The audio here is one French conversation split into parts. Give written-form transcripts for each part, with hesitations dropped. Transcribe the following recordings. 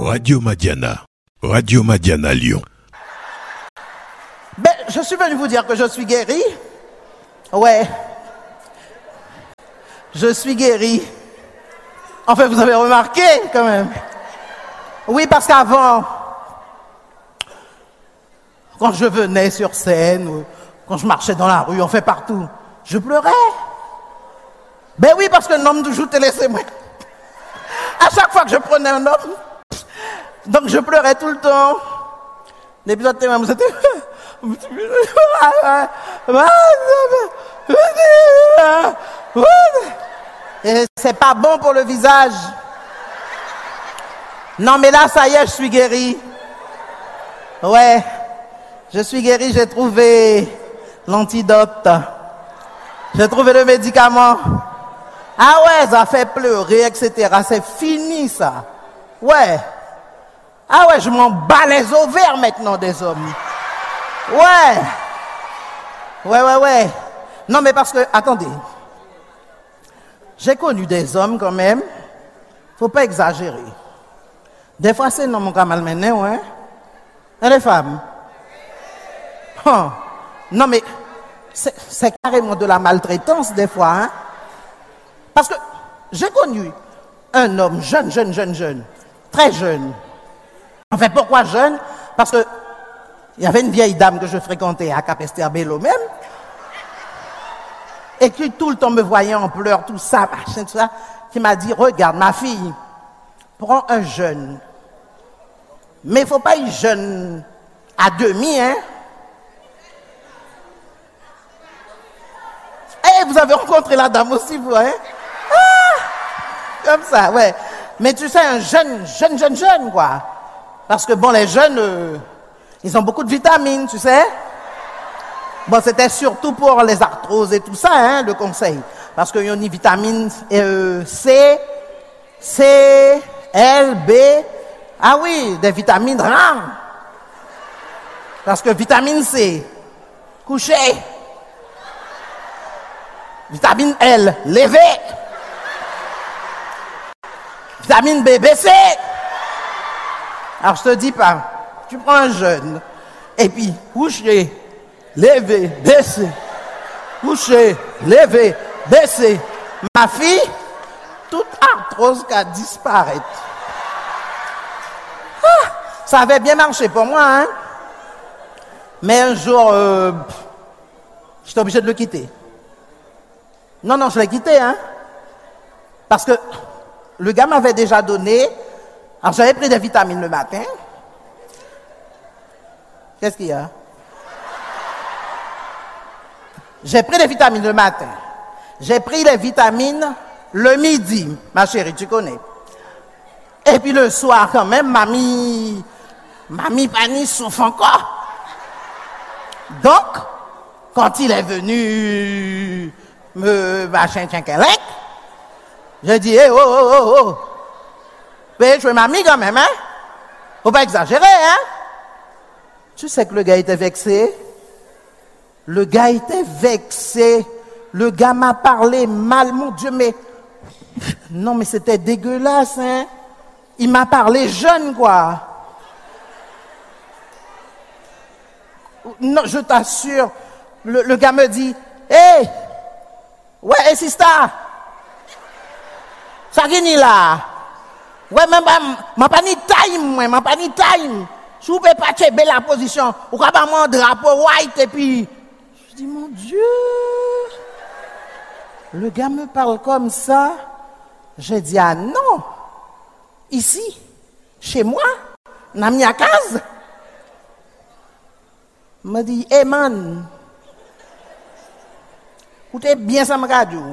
Radio Madiana Lyon. Ben, je suis venu vous dire que je suis guéri. Ouais. Je suis guéri. En fait, vous avez remarqué quand même. Oui, parce qu'avant, quand je venais sur scène, ou quand je marchais dans la rue, on fait partout, je pleurais. Ben oui, parce que l'homme toujours te laissait moi. À chaque fois que je prenais un homme, donc je pleurais tout le temps. L'épisode de même, c'était... Et c'est pas bon pour le visage. Non, mais là, ça y est, je suis guéri. Ouais, je suis guéri, j'ai trouvé l'antidote. J'ai trouvé le médicament. Ah ouais, ça fait pleurer, etc. C'est fini, ça. Ouais. Ah ouais, je m'en bats les ovaires maintenant des hommes. Ouais. Ouais. Non, mais parce que, attendez. J'ai connu des hommes quand même. Faut pas exagérer. Des fois, c'est non, mon gars malmené, ouais. Et les femmes? Oh. Non, mais c'est carrément de la maltraitance des fois, hein. Parce que j'ai connu un homme jeune, très jeune. Enfin, pourquoi jeune? Parce que il y avait une vieille dame que je fréquentais à Cap-Esterbello même, et qui tout le temps me voyait en pleurs, tout ça, machin, tout ça, qui m'a dit, regarde ma fille, prends un jeune. Mais il ne faut pas y jeune à demi, hein. Eh, vous avez rencontré la dame aussi, vous, hein? Ah, comme ça, ouais. Mais tu sais, un jeune, quoi. Parce que bon, les jeunes, ils ont beaucoup de vitamines, tu sais. Bon, c'était surtout pour les arthroses et tout ça, hein, le conseil. Parce qu'il y a une vitamine C, L, B. Ah oui, des vitamines rares. Parce que vitamine C, coucher. Vitamine L, lever. Vitamine B, baisser. Alors je te dis pas, tu prends un jeune, et puis coucher, lever, baisser. Coucher, lever, baisser. Ma fille, toute arthrose qui a disparu. Ah, ça avait bien marché pour moi, hein. Mais un jour, j'étais obligé de le quitter. Non, je l'ai quitté, hein. Parce que le gars m'avait déjà donné. Alors j'avais pris des vitamines le matin. Qu'est-ce qu'il y a? J'ai pris des vitamines le matin. J'ai pris les vitamines le midi, ma chérie, tu connais. Et puis le soir, quand même, mamie Pani souffre encore. Donc, quand il est venu me machin tchinkelec, j'ai dit, hey, oh. Mais je suis mamie quand même, hein? Faut pas exagérer, hein? Tu sais que le gars était vexé. Le gars était vexé. Le gars m'a parlé mal, mon Dieu, mais... Non, mais c'était dégueulasse, hein? Il m'a parlé jeune, quoi. Non, je t'assure. Le gars me dit, hey! Ouais, sista! Ça guéni là! Ouais, même ma pas ni time. Si vous pouvez pas checker la position, ou quand pas mon drapeau white et puis je dis mon Dieu. Le gars me parle comme ça. J'ai dit ah non. Ici, chez moi, n'a mis à case. Il m'a dit hey man. Écoutez bien ça m'a dit.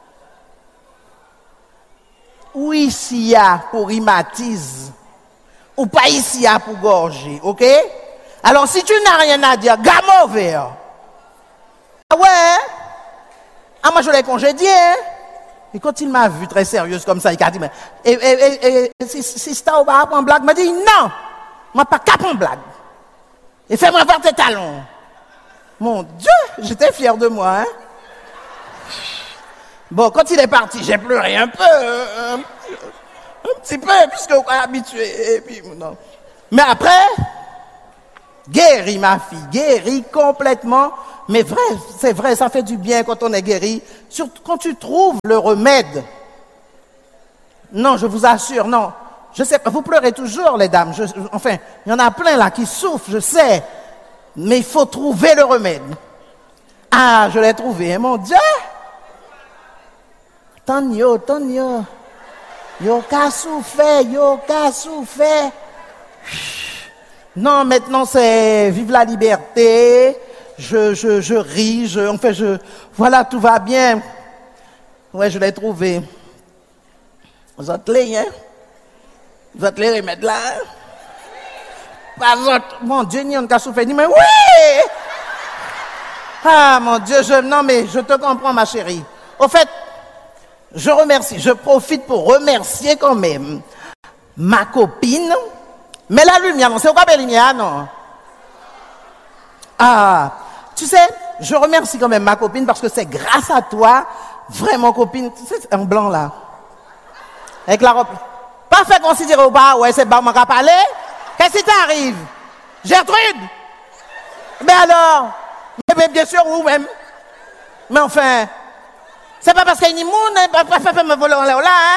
Ou ici y a pour rhumatisme, ou pas ici y a pour gorger, ok? Alors si tu n'as rien à dire, gamin vert. Ah ouais? Ah moi je l'ai congédié, hein? Et quand il m'a vu très sérieuse comme ça, il a dit, mais, si ça ou pas prendre blague, il m'a dit, non, moi pas qu'à prendre blague. Et fais-moi voir tes talons. Mon Dieu, j'étais fier de moi, hein? Bon, quand il est parti, j'ai pleuré un peu. Un petit peu, puisque vous êtes habitué. Et puis, non. Mais après, guéri, ma fille, guéri complètement. Mais vrai, c'est vrai, ça fait du bien quand on est guéri. Surtout quand tu trouves le remède. Non, je vous assure, non. Je sais pas, vous pleurez toujours, les dames. Enfin, il y en a plein là qui souffrent, je sais. Mais il faut trouver le remède. Ah, je l'ai trouvé, hein, mon Dieu. Tonio. Yo ka souffert. Non, maintenant c'est vive la liberté. Je ris, voilà, tout va bien. Ouais, je l'ai trouvé. Vous êtes les, hein? Vous êtes les remèdes là? Hein? Pas autres. Mon Dieu, n'y a pas souffert. Mais oui! Ah, mon Dieu, non, mais je te comprends, ma chérie. Au fait, je profite pour remercier quand même ma copine. Mais la lumière, non, c'est quoi la lumière, non? Ah, tu sais, je remercie quand même ma copine parce que c'est grâce à toi, vraiment copine, tu sais, en blanc là. Avec la robe. Pas fait considérer au bas, ouais, c'est bas, on m'a parlé. Qu'est-ce qui t'arrive? Gertrude? Mais alors? Mais bien sûr, vous-même. Mais enfin, c'est pas parce qu'il y a une moune, pas fait me voler là, hein?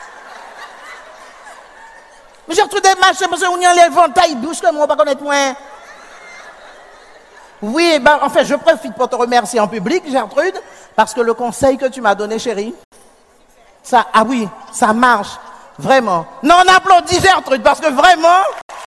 Mais Gertrude est marché parce qu'on y a les vents, taille douce comme on va pas connaître moins. Oui, ben, enfin, je profite pour te remercier en public, Gertrude, parce que le conseil que tu m'as donné, chérie, ça, ah oui, ça marche, vraiment. Non, on applaudit Gertrude, parce que vraiment...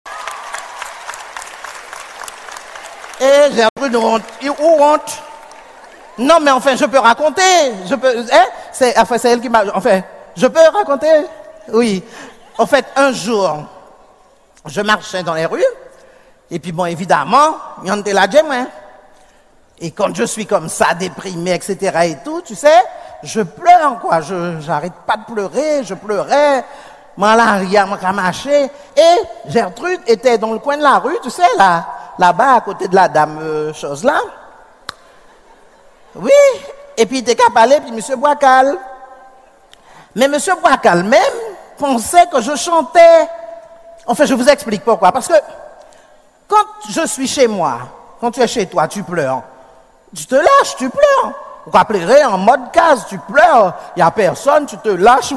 Gertrude, honte. Non, mais enfin, je peux raconter. C'est elle qui m'a... Enfin, je peux raconter? Oui. En fait, un jour, je marchais dans les rues, et puis bon, évidemment, il y en a là, hein. Et quand je suis comme ça, déprimé, etc. et tout, tu sais, je pleure, quoi. J'arrête pas de pleurer, je pleurais. Moi, là, rien, moi, qu'à marcher. Et Gertrude était dans le coin de la rue, tu sais, là-bas, à côté de la dame, chose là. Oui. Et puis, il était qu'à parler, puis M. Boiscal. Mais M. Boiscal même pensait que je chantais. Enfin, je vous explique pourquoi. Parce que quand je suis chez moi, quand tu es chez toi, tu pleures. Tu te lâches, tu pleures. Vous rappellerez en mode case, tu pleures. Il n'y a personne, tu te lâches.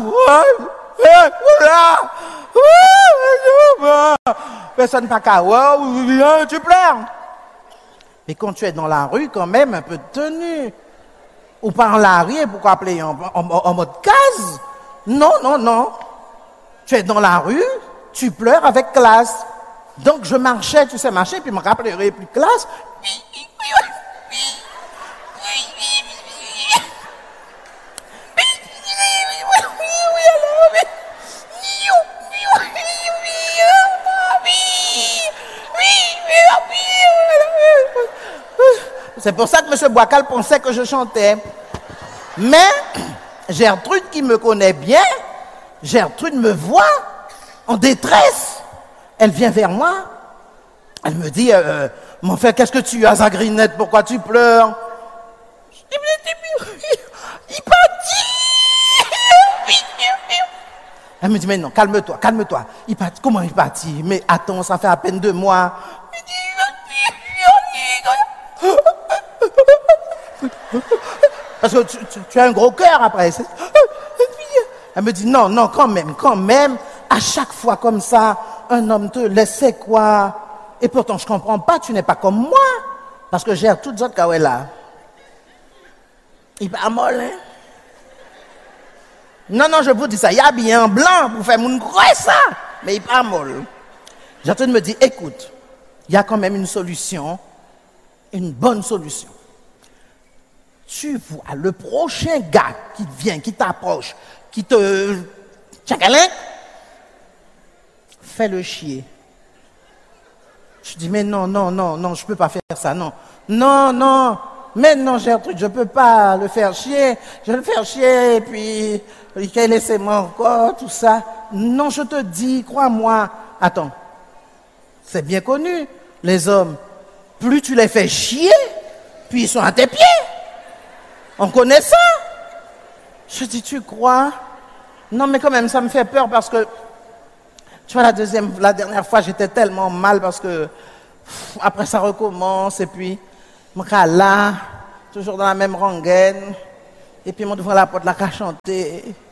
Personne pas qu'à tu pleures. Mais quand tu es dans la rue, quand même, un peu de tenue. Ou pas en l'arrière, pourquoi appeler en mode case? Non. Tu es dans la rue, tu pleures avec classe. Donc je marchais, tu sais, puis je me rappellerai plus classe. C'est pour ça que M. Boiscal pensait que je chantais. Mais Gertrude, qui me connaît bien, Gertrude me voit en détresse. Elle vient vers moi. Elle me dit, mon frère, qu'est-ce que tu as, Zagrinette? Pourquoi tu pleures? Je dis, il partit. Elle me dit, mais non, calme-toi. Il partit. Comment il partit? Mais attends, ça fait à peine 2 mois. Parce que tu as un gros cœur après. Elle me dit, non, quand même, à chaque fois comme ça, un homme te laisse quoi? Et pourtant, je ne comprends pas, tu n'es pas comme moi. Parce que j'ai toutes autres qu'elle là. Il pas molle, hein? Non, je vous dis ça, il y a bien blanc pour faire mon gros ça. Mais il pas molle. Gertrude me dit, écoute, il y a quand même une solution, une bonne solution. Tu vois, le prochain gars qui vient, qui t'approche, qui te... Tchakalen, fais-le chier. Je dis, mais non, je ne peux pas faire ça, non. Mais non, Gertrude, je ne peux pas le faire chier. Je vais le faire chier, et puis, laissez-moi encore, tout ça. Non, je te dis, crois-moi. Attends, c'est bien connu, les hommes. Plus tu les fais chier, puis ils sont à tes pieds. On connaît ça. Je dis, tu crois? Non, mais quand même, ça me fait peur parce que, tu vois, la dernière fois, j'étais tellement mal parce que, après, ça recommence, et puis, mon cas là, toujours dans la même rengaine, et puis, mon devant la porte, là, qu'à chanter.